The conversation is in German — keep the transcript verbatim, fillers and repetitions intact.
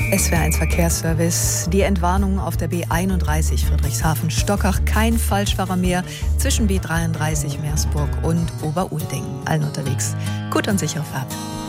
S W R eins Verkehrsservice. Die Entwarnung auf der B einunddreißig Friedrichshafen-Stockach. Kein Falschfahrer mehr zwischen B dreiunddreißig Meersburg und Oberulding. Allen unterwegs. Gut und sichere Fahrt.